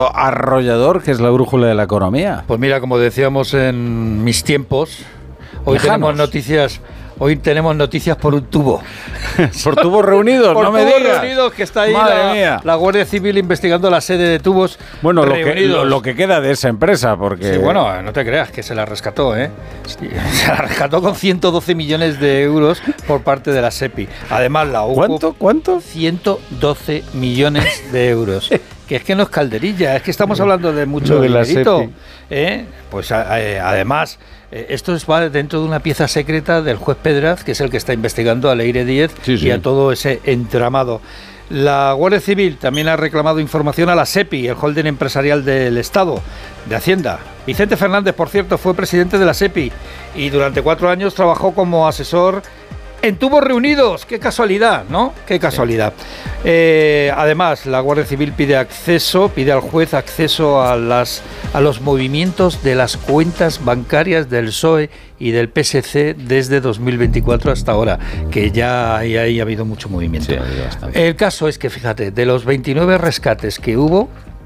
arrollador que es la brújula de la economía. Pues mira, como decíamos en mis tiempos, hoy tenemos noticias por un tubo. Por tubos reunidos, por no me tubos digas. reunidos, que está ahí la Guardia Civil investigando la sede de tubos. Bueno, reunidos. lo que queda de esa empresa, porque... Sí, bueno, no te creas que se la rescató, ¿eh? Sí, se la rescató con 112 millones de euros por parte de la SEPI. Además, la UCO... ¿Cuánto? 112 millones de euros. Que es que no es calderilla, es que estamos hablando de mucho dinerito. Pues además... Esto va dentro de una pieza secreta del juez Pedraz, que es el que está investigando a Leire Díez y a todo ese entramado. La Guardia Civil también ha reclamado información a la SEPI, el holding empresarial del Estado, de Hacienda. Vicente Fernández, por cierto, fue presidente de la SEPI y durante 4 años trabajó como asesor en tubos reunidos. ¡Qué casualidad!, ¿no? ¡Qué casualidad! Además, la Guardia Civil pide al juez acceso a los movimientos de las cuentas bancarias del PSOE y del PSC desde 2024 hasta ahora, que ya ahí ha habido mucho movimiento. Sí, el caso es que, fíjate, de los 29 rescates que hubo,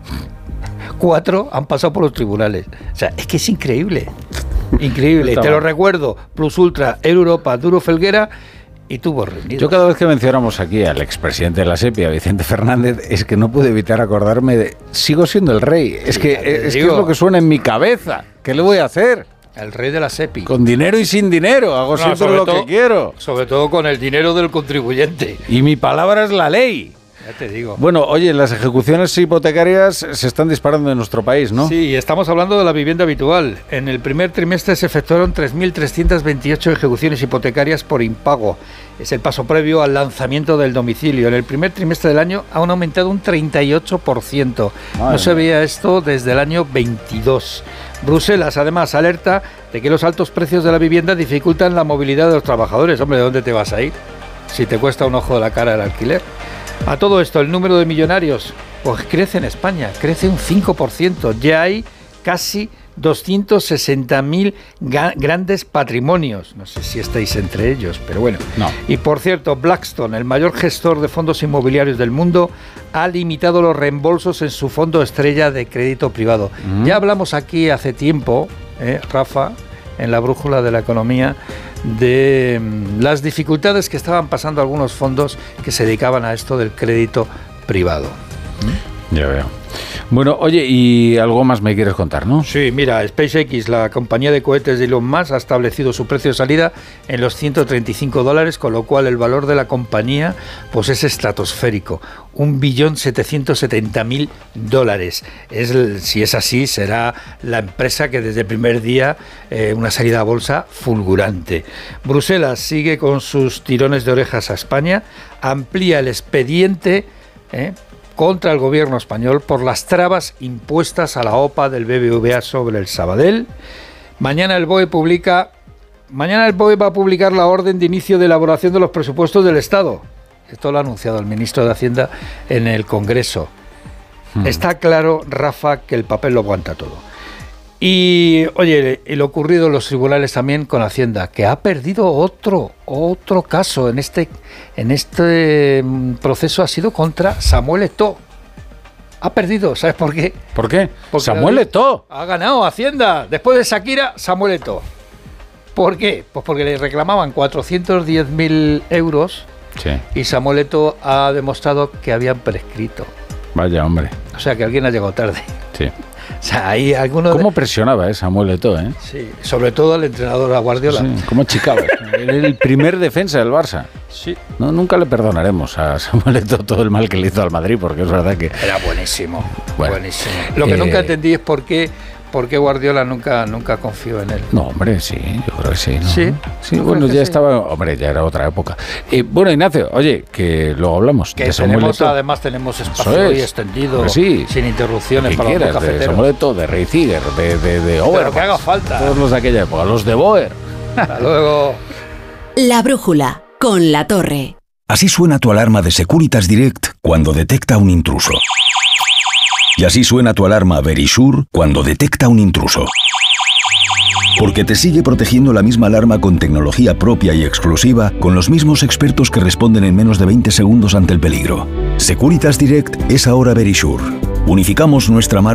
4 han pasado por los tribunales. O sea, es que es increíble. Increíble, te lo recuerdo. Plus Ultra, Europa, Duro Felguera y tubos reunidos. Yo cada vez que mencionamos aquí al expresidente de la SEPI, a Vicente Fernández, es que no puedo evitar acordarme de... Sigo siendo el rey. Es que es lo que suena en mi cabeza. ¿Qué le voy a hacer? El rey de la SEPI. Con dinero y sin dinero. Hago siempre lo que quiero. Sobre todo con el dinero del contribuyente. Y mi palabra es la ley. Ya te digo. Bueno, oye, las ejecuciones hipotecarias se están disparando en nuestro país, ¿no? Sí, estamos hablando de la vivienda habitual. En el primer trimestre se efectuaron 3.328 ejecuciones hipotecarias por impago. Es el paso previo al lanzamiento del domicilio. En el primer trimestre del año han aumentado un 38%. No se veía esto desde el año 22. Bruselas, además, alerta de que los altos precios de la vivienda dificultan la movilidad de los trabajadores. Hombre, ¿de dónde te vas a ir si te cuesta un ojo de la cara el alquiler? A todo esto, el número de millonarios pues crece en España, crece un 5%. Ya hay casi 260.000 grandes patrimonios. No sé si estáis entre ellos, pero bueno. No. Y por cierto, Blackstone, el mayor gestor de fondos inmobiliarios del mundo, ha limitado los reembolsos en su fondo estrella de crédito privado. Ya hablamos aquí hace tiempo, Rafa, en la brújula de la economía, de las dificultades que estaban pasando algunos fondos que se dedicaban a esto del crédito privado. Ya veo. Bueno, oye, y algo más me quieres contar, ¿no? Sí, mira, SpaceX, la compañía de cohetes de Elon Musk, ha establecido su precio de salida en los $135, con lo cual el valor de la compañía pues es estratosférico, $1.770.000. Si es así, será la empresa que desde el primer día una salida a bolsa fulgurante. Bruselas sigue con sus tirones de orejas a España, amplía el expediente contra el gobierno español por las trabas impuestas a la OPA del BBVA sobre el Sabadell. Mañana el BOE va a publicar la orden de inicio de elaboración de los presupuestos del Estado. Esto lo ha anunciado el ministro de Hacienda en el Congreso. Está claro, Rafa, que el papel lo aguanta todo. Y, oye, lo ocurrido en los tribunales también con Hacienda, que ha perdido otro caso en este proceso, ha sido contra Samuel Eto'o. Ha perdido, ¿sabes por qué? ¿Por qué? Porque Samuel Eto'o ha ganado Hacienda. Después de Shakira, Samuel Eto'o. ¿Por qué? Pues porque le reclamaban 410.000 euros y Samuel Eto'o ha demostrado que habían prescrito. Vaya, hombre. O sea, que alguien ha llegado tarde. Sí. O sea, hay algunos... ¿Cómo presionaba Samuel Eto'o, eh? Sí, sobre todo al entrenador, a Guardiola. Sí, cómo chicaba. Era el primer defensa del Barça. Sí. No, nunca le perdonaremos a Samuel Eto'o todo el mal que le hizo al Madrid, porque es verdad que... Era buenísimo, bueno, buenísimo. Lo que nunca entendí es por qué Guardiola nunca confió en él. No, hombre, sí, yo creo que sí, ¿no? Sí, bueno, ya estaba... Hombre, ya era otra época. Bueno, Ignacio, oye, que luego hablamos que de Samuel Eto'o. Además tenemos espacio hoy extendido, sí, sin interrupciones que para quieras, los cafeteros. De Samuel Eto'o, de Ray Ziegler, de Ober. Pero que haga falta. Todos los de aquella época, los de Boer. Hasta luego. La brújula, con La Torre. Así suena tu alarma de Securitas Direct cuando detecta un intruso. Y así suena tu alarma Verisure cuando detecta un intruso. Porque te sigue protegiendo la misma alarma con tecnología propia y exclusiva, con los mismos expertos que responden en menos de 20 segundos ante el peligro. Securitas Direct es ahora Verisure. Unificamos nuestra marca